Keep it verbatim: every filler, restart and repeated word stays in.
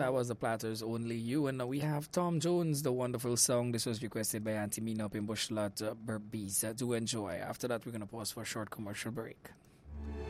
that was the Platters, Only You. And now we have Tom Jones, the wonderful song. This was requested by Auntie Mina up in Bushlot, uh, Berbice. Uh, do enjoy. After that, we're going to pause for a short commercial break.